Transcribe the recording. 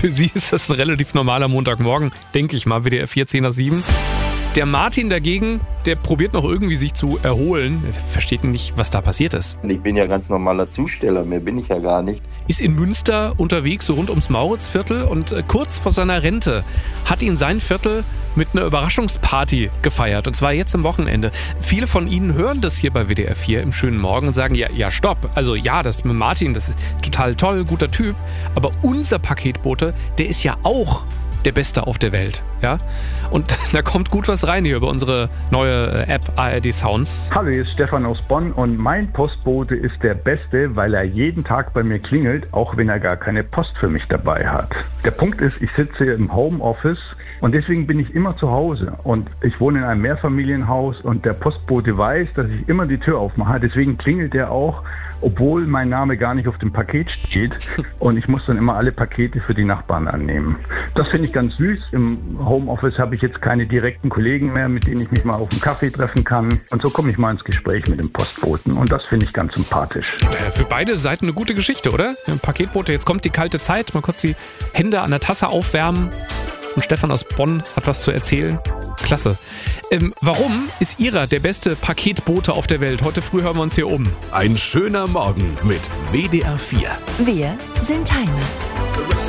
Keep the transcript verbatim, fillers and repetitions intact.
Für sie ist das ein relativ normaler Montagmorgen, denke ich mal, W D R vier, zehn nach sieben. Der Martin dagegen, der probiert noch irgendwie sich zu erholen. Der versteht nicht, was da passiert ist. Ich bin ja ganz normaler Zusteller, mehr bin ich ja gar nicht. Ist in Münster unterwegs, so rund ums Mauritzviertel. Und äh, kurz vor seiner Rente hat ihn sein Viertel mit einer Überraschungsparty gefeiert. Und zwar jetzt am Wochenende. Viele von Ihnen hören das hier bei W D R vier im schönen Morgen und sagen, ja, ja, stopp. Also ja, das mit Martin, das ist total toll, guter Typ. Aber unser Paketbote, der ist ja auch der Beste auf der Welt, ja? Und da kommt gut was rein hier über unsere neue App A R D Sounds. Hallo, hier ist Stefan aus Bonn und mein Postbote ist der Beste, weil er jeden Tag bei mir klingelt, auch wenn er gar keine Post für mich dabei hat. Der Punkt ist, ich sitze im Homeoffice und deswegen bin ich immer zu Hause und ich wohne in einem Mehrfamilienhaus und der Postbote weiß, dass ich immer die Tür aufmache, deswegen klingelt er auch, obwohl mein Name gar nicht auf dem Paket steht und ich muss dann immer alle Pakete für die Nachbarn annehmen. Das finde ich ganz süß. Im Homeoffice habe ich jetzt keine direkten Kollegen mehr, mit denen ich mich mal auf einen Kaffee treffen kann und so komme ich mal ins Gespräch mit dem Postboten und das finde ich ganz sympathisch. Ja, für beide Seiten eine gute Geschichte, oder? Ein Paketbote, jetzt kommt die kalte Zeit, mal kurz die Hände an der Tasse aufwärmen und Stefan aus Bonn hat was zu erzählen. Klasse. Ähm, warum ist Ihrer der beste Paketbote auf der Welt? Heute früh hören wir uns hier um. Ein schöner Morgen mit W D R vier. Wir sind Heimat.